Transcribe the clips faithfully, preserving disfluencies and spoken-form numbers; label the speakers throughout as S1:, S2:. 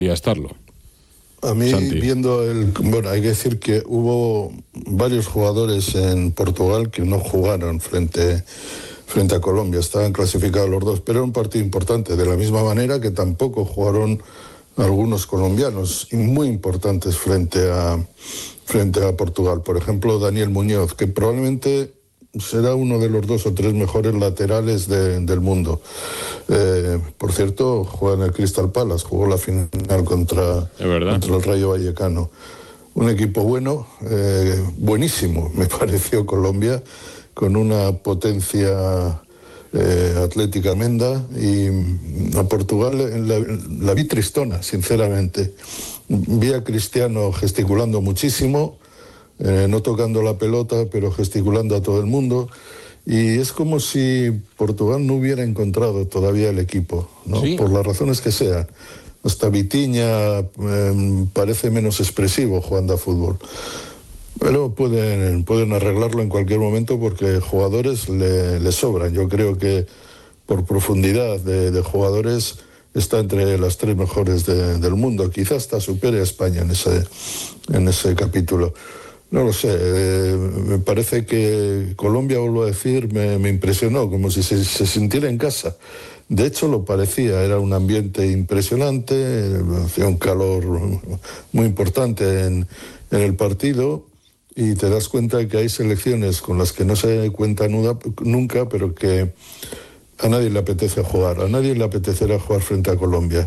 S1: estarlo.
S2: A mí, Santi. viendo el... Bueno, hay que decir que hubo varios jugadores en Portugal que no jugaron frente, frente a Colombia. Estaban clasificados los dos, pero era un partido importante. De la misma manera que tampoco jugaron algunos colombianos muy importantes frente a, frente a Portugal. Por ejemplo, Daniel Muñoz, que probablemente será uno de los dos o tres mejores laterales de, del mundo. Eh, por cierto, juega en el Crystal Palace, jugó la final contra, contra el Rayo Vallecano. Un equipo bueno, eh, buenísimo, me pareció Colombia, con una potencia eh, atlética tremenda, y a Portugal la, la vi tristona, sinceramente. Vi a Cristiano gesticulando muchísimo, Eh, no tocando la pelota, pero gesticulando a todo el mundo, y es como si Portugal no hubiera encontrado todavía el equipo, ¿no? Sí. Por las razones que sean. Hasta Vitinha eh, parece menos expresivo jugando a fútbol, pero pueden, pueden arreglarlo en cualquier momento porque jugadores le, le sobran. Yo creo que por profundidad de, de jugadores está entre las tres mejores de, del mundo, quizás hasta supere a España en ese, en ese capítulo. No lo sé, eh, me parece que Colombia, vuelvo a decir, me, me impresionó, como si se, se sintiera en casa. De hecho, lo parecía, era un ambiente impresionante, hacía un calor muy importante en, en el partido, y te das cuenta que hay selecciones con las que no se cuenta nunca, pero que a nadie le apetece jugar, a nadie le apetecerá jugar frente a Colombia.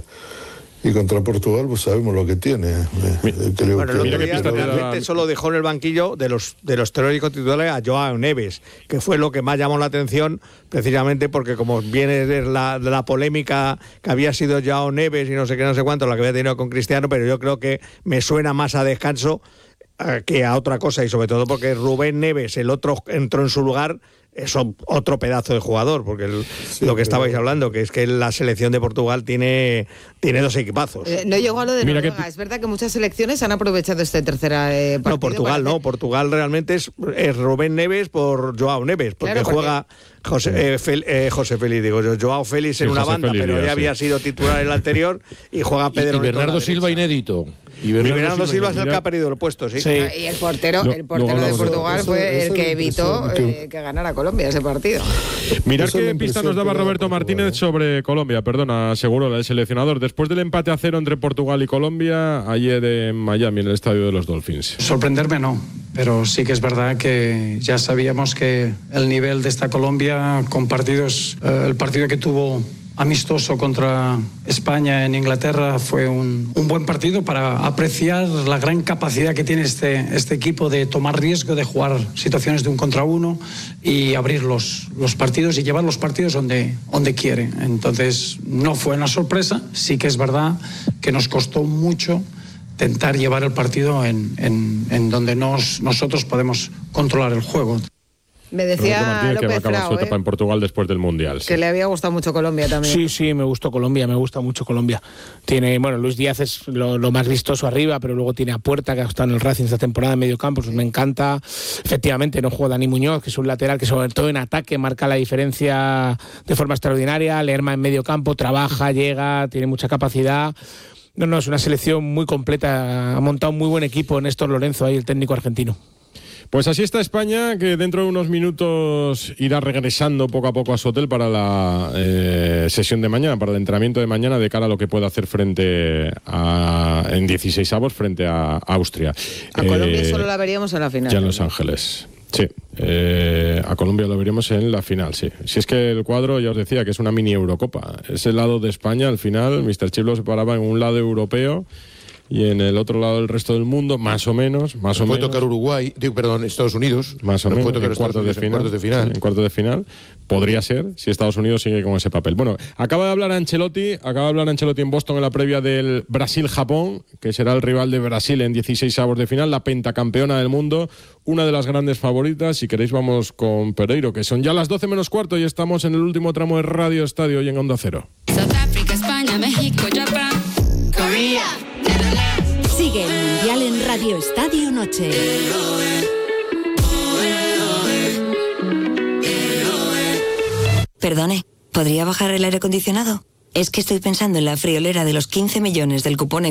S2: Y contra Portugal, pues sabemos lo que tiene. Creo
S3: bueno, el otro día realmente solo dejó en el banquillo de los de los teóricos titulares a Joao Neves, que fue lo que más llamó la atención, precisamente porque como viene de la, de la polémica que había sido Joao Neves y no sé qué, no sé cuánto, la que había tenido con Cristiano, pero yo creo que me suena más a descanso eh, que a otra cosa, y sobre todo porque Rubén Neves, el otro, entró en su lugar. Es otro pedazo de jugador, porque el, sí, lo que estabais pero... hablando, que es que la selección de Portugal tiene, tiene dos equipazos.
S4: Eh, no llegó a lo de Mira Noruega. Que... Es verdad que muchas selecciones han aprovechado este tercera eh, partido.
S3: No, Portugal no. Portugal realmente es, es Rubén Neves por Joao Neves, porque, claro, porque... juega José, eh, Fel, eh, José Félix, digo yo, Joao Félix en sí, una José banda, Félix, pero ya sí. había sido titular en el anterior, y juega Pedro.
S5: Y, y Bernardo Silva inédito.
S3: Y Bernardo, y Bernardo Silva es el que ha perdido el puesto, sí. sí.
S4: Y el portero, el portero no, de Portugal eso, fue eso, el que evitó eso, eh, que ganara Colombia ese partido.
S1: Mirad qué pista nos daba Roberto Martínez sobre Colombia, perdona, aseguró el seleccionador. Después del empate a cero entre Portugal y Colombia, ayer en Miami, en el estadio de los Dolphins.
S6: Sorprenderme no, pero sí que es verdad que ya sabíamos que el nivel de esta Colombia, con partidos, eh, el partido que tuvo amistoso contra España en Inglaterra fue un, un buen partido para apreciar la gran capacidad que tiene este, este equipo de tomar riesgo, de jugar situaciones de un contra uno y abrir los, los partidos y llevar los partidos donde, donde quiere. Entonces no fue una sorpresa, sí que es verdad que nos costó mucho intentar llevar el partido en, en, en donde nos, nosotros podemos controlar el juego.
S4: Me decía López
S1: que va a acabar su etapa
S4: ¿eh?
S1: en Portugal después del Mundial.
S4: Que sí. Le había gustado mucho Colombia también.
S7: Sí, sí, me gustó Colombia, me gusta mucho Colombia. Tiene, bueno, Luis Díaz es lo, lo más vistoso arriba, pero luego tiene a Puerta, que ha estado en el Racing esta temporada en medio campo, pues me encanta. Efectivamente, no juega Dani Muñoz, que es un lateral que sobre todo en ataque marca la diferencia de forma extraordinaria. Lerma en medio campo, trabaja, llega, tiene mucha capacidad. No, no, es una selección muy completa. Ha montado un muy buen equipo Néstor Lorenzo, ahí el técnico argentino.
S1: Pues así está España, que dentro de unos minutos irá regresando poco a poco a su hotel para la eh, sesión de mañana, para el entrenamiento de mañana, de cara a lo que pueda hacer frente a en dieciséis avos frente a Austria.
S4: A eh, Colombia solo la veríamos en la final.
S1: Ya en Los Ángeles. Sí, eh, a Colombia lo veremos en la final, sí. Si es que el cuadro, ya os decía, que es una mini Eurocopa. Ese lado de España, al final, míster Chip lo separaba en un lado europeo y en el otro lado del resto del mundo, más o menos, más o
S5: puede
S1: menos.
S5: tocar Uruguay, digo, perdón, Estados Unidos,
S1: más o menos,
S5: puede tocar
S1: en cuartos de final, cuartos de final, en cuartos de final, podría ser si Estados Unidos sigue con ese papel. Bueno, acaba de hablar Ancelotti, acaba de hablar Ancelotti en Boston en la previa del Brasil-Japón, que será el rival de Brasil en dieciséis avos de final, la pentacampeona del mundo, una de las grandes favoritas. Si queréis vamos con Pereiro, que son ya las doce menos cuarto y estamos en el último tramo de Radio Estadio y en Onda Cero.
S8: Sudáfrica, España, México, Japón, Corea. Sigue el Mundial en Radio Estadio Noche.
S9: Perdone, ¿podría bajar el aire acondicionado? Es que estoy pensando en la friolera de los quince millones del cupón